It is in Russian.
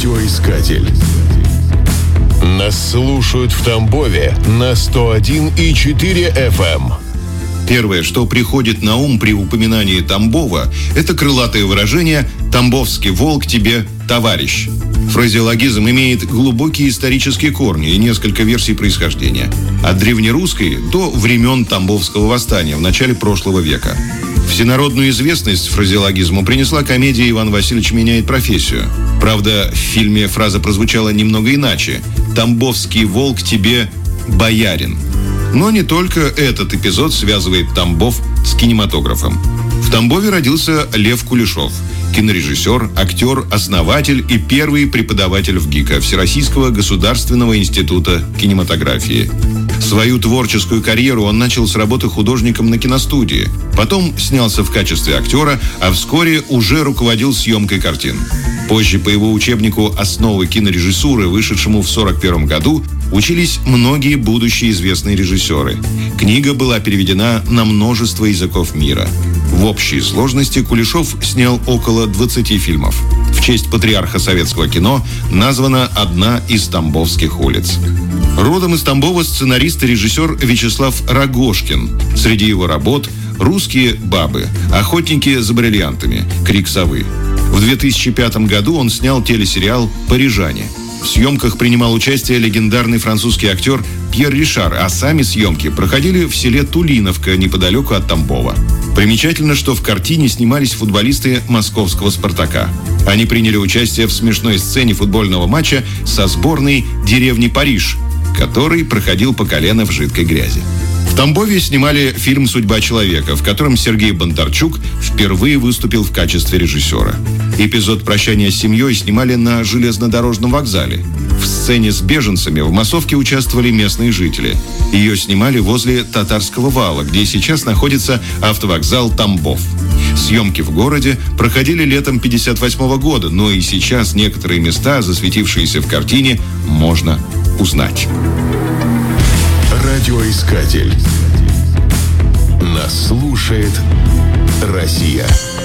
Радиоискатель. Нас слушают в Тамбове на 101,4 FM. Первое, что приходит на ум при упоминании Тамбова, это крылатое выражение «Тамбовский волк тебе товарищ». Фразеологизм имеет глубокие исторические корни и несколько версий происхождения. От древнерусской до времен Тамбовского восстания в начале прошлого века. Всенародную известность фразеологизму принесла комедия «Иван Васильевич меняет профессию». Правда, в фильме фраза прозвучала немного иначе. «Тамбовский волк тебе боярин». Но не только этот эпизод связывает Тамбов с кинематографом. В Тамбове родился Лев Кулешов, кинорежиссер, актер, основатель и первый преподаватель ВГИКа, Всероссийского государственного института кинематографии. Свою творческую карьеру он начал с работы художником на киностудии. Потом снялся в качестве актера, а вскоре уже руководил съемкой картин. Позже по его учебнику «Основы кинорежиссуры», вышедшему в 1941 году, учились многие будущие известные режиссеры. Книга была переведена на множество языков мира. В общей сложности Кулешов снял около 20 фильмов. В честь патриарха советского кино названа одна из тамбовских улиц. Родом из Тамбова сценарист и режиссер Вячеслав Рогожкин. Среди его работ «Русские бабы», «Охотники за бриллиантами», «Крик совы». В 2005 году он снял телесериал «Парижане». В съемках принимал участие легендарный французский актер Пьер Ришар, а сами съемки проходили в селе Тулиновка, неподалеку от Тамбова. Примечательно, что в картине снимались футболисты московского «Спартака». Они приняли участие в смешной сцене футбольного матча со сборной деревни Париж, который проходил по колено в жидкой грязи. В Тамбове снимали фильм «Судьба человека», в котором Сергей Бондарчук впервые выступил в качестве режиссера. Эпизод прощания с семьей снимали на железнодорожном вокзале. В сцене с беженцами в массовке участвовали местные жители. Ее снимали возле Татарского вала, где сейчас находится автовокзал Тамбов. Съемки в городе проходили летом 1958 года, но и сейчас некоторые места, засветившиеся в картине, можно узнать. Радиоискатель. Нас слушает Россия.